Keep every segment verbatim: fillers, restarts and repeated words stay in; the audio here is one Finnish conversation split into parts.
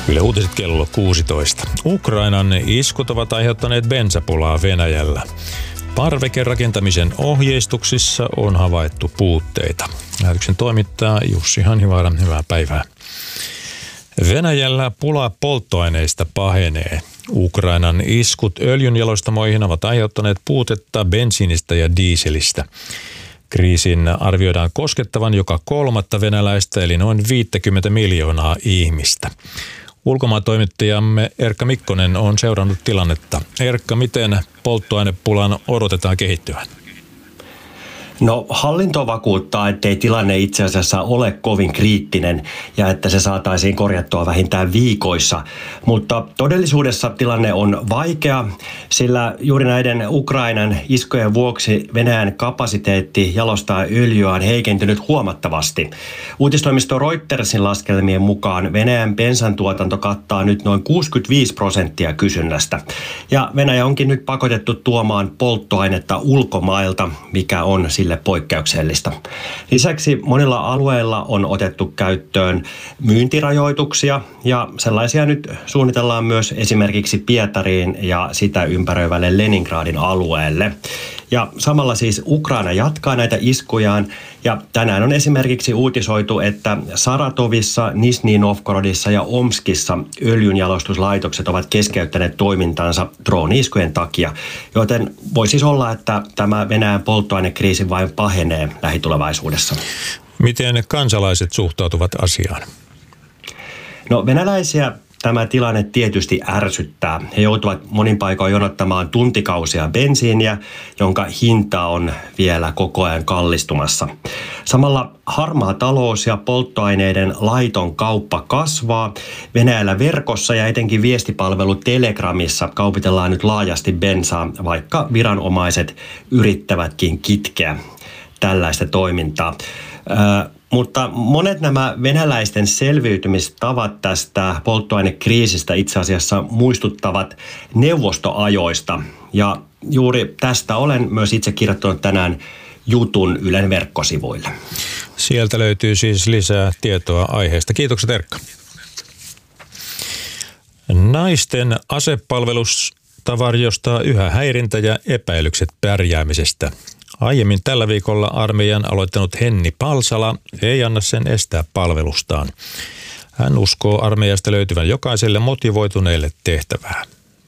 Yle Uutiset kello kuusitoista. Ukrainan iskut ovat aiheuttaneet bensapulaa Venäjällä. Parvekerakentamisen ohjeistuksissa on havaittu puutteita. Lähetyksen toimittaa Jussi Hanhivaara. Hyvää päivää. Venäjällä pula polttoaineista pahenee. Ukrainan iskut öljynjalostamoihin ovat aiheuttaneet puutetta bensiinistä ja dieselistä. Kriisin arvioidaan koskettavan joka kolmatta venäläistä, eli noin viisikymmentä miljoonaa ihmistä. Ulkomaantoimittajamme Erkka Mikkonen on seurannut tilannetta. Erkka, miten polttoainepulan odotetaan kehittyvän? No, hallinto vakuuttaa, ettei tilanne itse asiassa ole kovin kriittinen ja että se saataisiin korjattua vähintään viikoissa. Mutta todellisuudessa tilanne on vaikea, sillä juuri näiden Ukrainan iskujen vuoksi Venäjän kapasiteetti jalostaa öljyä on heikentynyt huomattavasti. Uutistoimisto Reutersin laskelmien mukaan Venäjän bensan tuotanto kattaa nyt noin kuusikymmentäviisi prosenttia kysynnästä. Ja Venäjä onkin nyt pakotettu tuomaan polttoainetta ulkomailta, mikä on sillä poikkeuksellista. Lisäksi monilla alueilla on otettu käyttöön myyntirajoituksia ja sellaisia nyt suunnitellaan myös esimerkiksi Pietariin ja sitä ympäröivälle Leningradin alueelle. Ja samalla siis Ukraina jatkaa näitä iskujaan ja tänään on esimerkiksi uutisoitu, että Saratovissa, Nizhny Novgorodissa ja Omskissa öljynjalostuslaitokset ovat keskeyttäneet toimintansa drooni-iskujen takia, joten voi siis olla, että tämä Venäjän polttoainekriisi vain pahenee lähitulevaisuudessa. Miten kansalaiset suhtautuvat asiaan? No, venäläisiä tämä tilanne tietysti ärsyttää. He joutuvat monin paikoin jonottamaan tuntikausia bensiiniä, jonka hinta on vielä koko ajan kallistumassa. Samalla harmaa talous ja polttoaineiden laiton kauppa kasvaa. Venäjällä verkossa ja etenkin viestipalvelu Telegramissa kaupitellaan nyt laajasti bensaa, vaikka viranomaiset yrittävätkin kitkeä tällaista toimintaa. Ö, Mutta monet nämä venäläisten selviytymistavat tästä polttoainekriisistä itse asiassa muistuttavat neuvostoajoista. Ja juuri tästä olen myös itse kirjoittanut tänään jutun Ylen verkkosivuille. Sieltä löytyy siis lisää tietoa aiheesta. Kiitokset, Erkka. Naisten asepalvelusta varjostaa yhä häirintä ja epäilykset pärjäämisestä. Aiemmin tällä viikolla armeijan aloittanut Henni Palsala ei anna sen estää palvelustaan. Hän uskoo armeijasta löytyvän jokaiselle motivoituneelle tehtävää.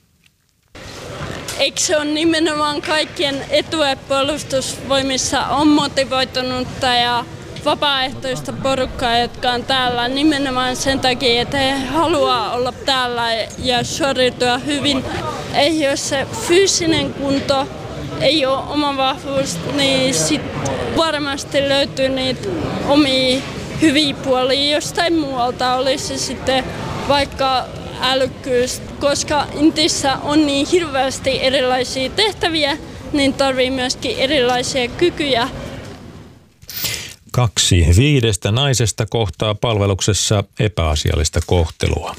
Eikö se ole nimenomaan kaikkien etu, että puolustusvoimissa on motivoitunutta ja vapaaehtoista porukkaa, jotka on täällä nimenomaan sen takia, että he haluaa olla täällä ja suoriutua hyvin. Ei ole se fyysinen kunto, ei ole oma vahvuus, niin sit varmasti löytyy niitä omia hyviä puolia jostain muualta, olisi sitten vaikka älykkyys, koska Intissä on niin hirveästi erilaisia tehtäviä, niin tarvii myöskin erilaisia kykyjä. Kaksi viidestä naisesta kohtaa palveluksessa epäasiallista kohtelua.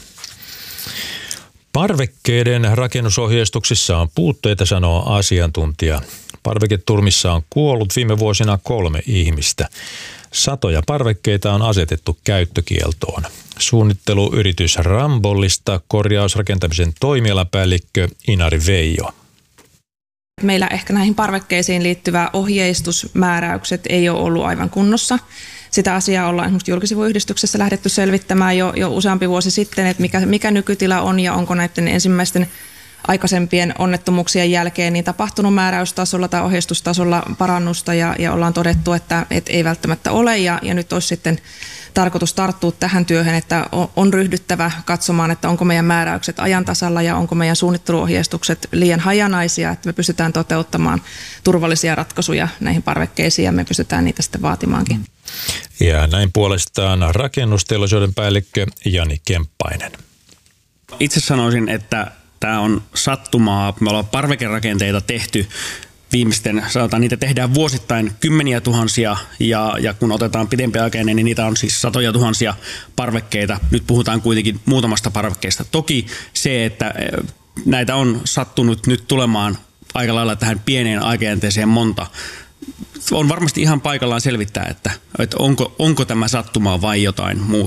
Parvekkeiden rakennusohjeistuksissa on puutteita, sanoo asiantuntija. Parveketurmissa on kuollut viime vuosina kolme ihmistä. Satoja parvekkeita on asetettu käyttökieltoon. Suunnitteluyritys Rambollista korjausrakentamisen toimialapäällikkö Inari Veijo. Meillä ehkä näihin parvekkeisiin liittyvä ohjeistusmääräykset ei ole ollut aivan kunnossa. Sitä asiaa ollaan esimerkiksi julkisivuyhdistyksessä lähdetty selvittämään jo, jo useampi vuosi sitten, että mikä, mikä nykytila on ja onko näiden ensimmäisten aikaisempien onnettomuuksien jälkeen niin tapahtunut määräystasolla tai ohjeistustasolla parannusta ja, ja ollaan todettu, että, että ei välttämättä ole ja, ja nyt olisi sitten tarkoitus tarttua tähän työhön, että on, on ryhdyttävä katsomaan, että onko meidän määräykset ajan tasalla ja onko meidän suunnitteluohjeistukset liian hajanaisia, että me pystytään toteuttamaan turvallisia ratkaisuja näihin parvekkeisiin ja me pystytään niitä sitten vaatimaankin. Ja näin puolestaan rakennusteollisuuden päällikkö Jani Kemppainen. Itse sanoisin, että tämä on sattumaa. Me ollaan parvekerakenteita tehty viimeisten, sanotaan, niitä tehdään vuosittain kymmeniä tuhansia ja, ja kun otetaan pidempiaikainen, niin niitä on siis satoja tuhansia parvekkeita. Nyt puhutaan kuitenkin muutamasta parvekkeesta. Toki se, että näitä on sattunut nyt tulemaan aika lailla tähän pieneen aikajänteeseen monta, on varmasti ihan paikallaan selvittää, että, että onko, onko tämä sattumaa vai jotain muuta.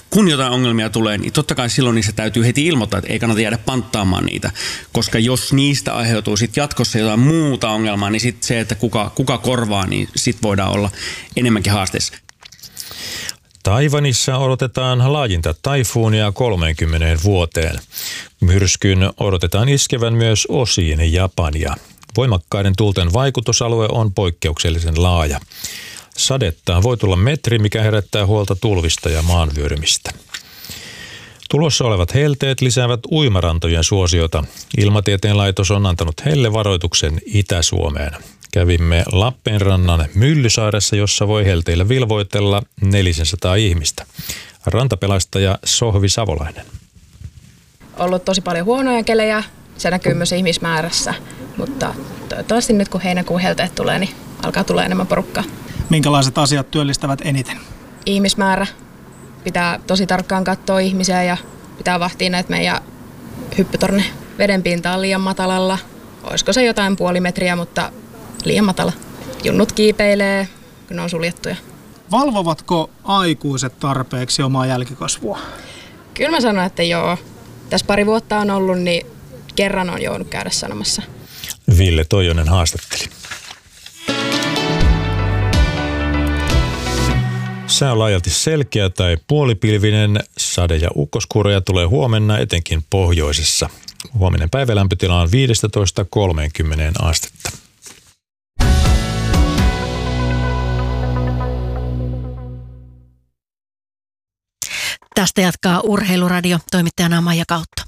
kun jotain ongelmia tulee, niin totta kai silloin niissä täytyy heti ilmoittaa, että ei kannata jäädä panttaamaan niitä, koska jos niistä aiheutuu sit jatkossa jotain muuta ongelmaa, niin sit se, että kuka, kuka korvaa, niin sit voidaan olla enemmänkin haasteessa. Taiwanissa odotetaan laajinta taifuunia kolmeenkymmeneen vuoteen. Myrskyn odotetaan iskevän myös osiin Japania. Voimakkaiden tuulten vaikutusalue on poikkeuksellisen laaja. Sadetta voi tulla metri, mikä herättää huolta tulvista ja maanvyörymistä. Tulossa olevat helteet lisäävät uimarantojen suosiota. Ilmatieteen laitos on antanut hellevaroituksen Itä-Suomeen. Kävimme Lappeenrannan Myllysaaressa, jossa voi helteillä vilvoitella neljäsataa ihmistä. Rantapelastaja Sohvi Savolainen. Ollut tosi paljon huonoja kelejä, se näkyy myös ihmismäärässä, mutta toivottavasti nyt kun heinäkuun helteet tulee, niin alkaa tulla enemmän porukkaa. Minkälaiset asiat työllistävät eniten? Ihmismäärä. Pitää tosi tarkkaan katsoa ihmisiä ja pitää vahtia näitä meidän hyppytorne. Vedenpinta on liian matalalla. Olisiko se jotain puoli metriä, mutta liian matala. Junnut kiipeilee, kun ne on suljettuja. Valvovatko aikuiset tarpeeksi omaa jälkikasvua? Kyllä mä sanon, että joo. Tässä pari vuotta on ollut, niin kerran on joudut käydä sanomassa. Ville Toijonen haastatteli. Sää on laajalti selkeä tai puolipilvinen. Sade- ja ukkoskuuroja tulee huomenna etenkin pohjoisessa. Huominen päivälämpötila on viisitoista kolmekymmentä astetta. Tästä jatkaa Urheiluradio, toimittajana Maija Kautto.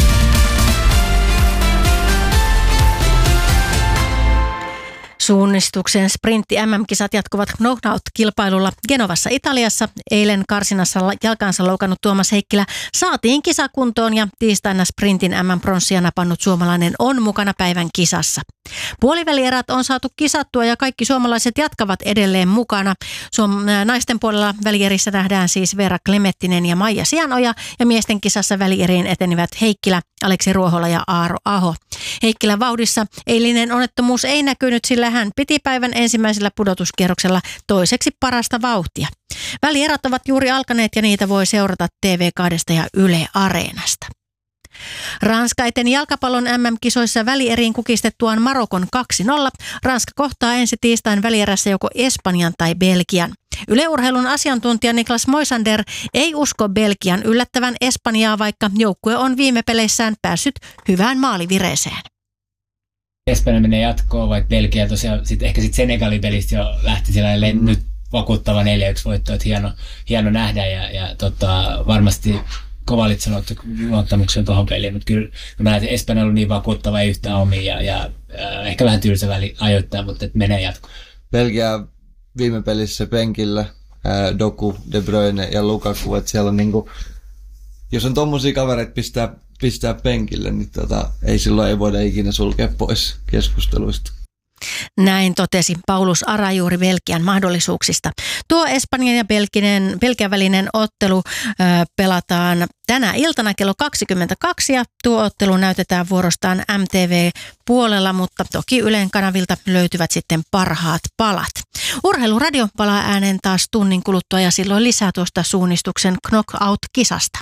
Suunnistuksen sprintti M M-kisat jatkuvat knockout-kilpailulla Genovassa Italiassa. Eilen karsinassa jalkansa loukannut Tuomas Heikkilä saatiin kisakuntoon ja tiistaina sprintin M M-pronssia napannut suomalainen on mukana päivän kisassa. Puolivälierät on saatu kisattua ja kaikki suomalaiset jatkavat edelleen mukana. Suom- naisten puolella välierissä nähdään siis Veera Klemettinen ja Maija Sianoja ja miesten kisassa välieriin etenivät Heikkilä, Aleksi Ruohola ja Aaro Aho. Heikkilän vauhdissa eilinen onnettomuus ei näkynyt, sillä hän piti päivän ensimmäisellä pudotuskierroksella toiseksi parasta vauhtia. Välierät ovat juuri alkaneet ja niitä voi seurata T V kaksi ja Yle Areenasta. Ranska eteni jalkapallon M M-kisoissa välieriin kukistettuaan Marokon kaksi nolla. Ranska kohtaa ensi tiistain välierässä joko Espanjan tai Belgian. Yle Urheilun asiantuntija Niklas Moisander ei usko Belgian yllättävän Espanjaa, vaikka joukkue on viime peleissään päässyt hyvään maalivireeseen. Espanja menee jatkoon, vaikka Belgia tosiaan sit ehkä sitten Senegalin pelistä jo lähti siellä mm. nyt vakuuttava neljä yksi voitto, että hieno, hieno nähdä ja, ja tota, varmasti Kovalitsan luottamuksen tuohon peliin, mutta kyllä mä näen, että Espanja on ollut niin vakuuttava, ei yhtään omia ja, ja äh, ehkä vähän tylsä väli ajoittaa, mutta et menee jatkoon. Belgia viime pelissä penkillä, ää, Doku, De Bruyne ja Lukaku, että siellä on niinku, jos on tommosia kavereita pistää, pistää penkille, niin tota, ei silloin ei voida ikinä sulkea pois keskusteluista. Näin totesi Paulus Ara juuri Belgian mahdollisuuksista. Tuo Espanjan ja Belgien, Belgian välinen ottelu ö, pelataan tänä iltana kello kaksikymmentäkaksi ja tuo ottelu näytetään vuorostaan M T V-puolella, mutta toki Ylen kanavilta löytyvät sitten parhaat palat. Urheiluradio palaa ääneen taas tunnin kuluttua ja silloin lisää tuosta suunnistuksen knockout-kisasta.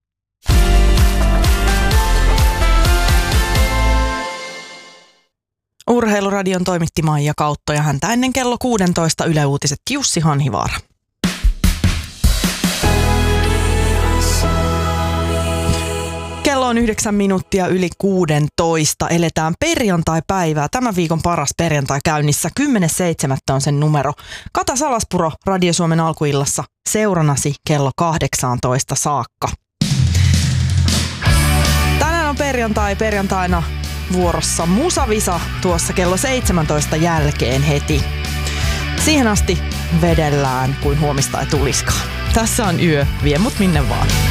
Urheiluradion toimitti Maija Kautto ja häntä ennen kello kuusitoista Yle Uutiset Jussi Hanhivaara. Kello on yhdeksän minuuttia yli kuusitoista. Eletään perjantai-päivää. Tämän viikon paras perjantai käynnissä. kymmenes seitsemättä on sen numero. Kata Salaspuro Radio Suomen alkuillassa seuranasi kello kahdeksantoista saakka. Tänään on perjantai. Perjantaina vuorossa Musavisa tuossa kello seitsemäntoista jälkeen heti. Siihen asti vedellään kuin huomista ei tuliskaan. Tässä on yö, vie mut minne vaan.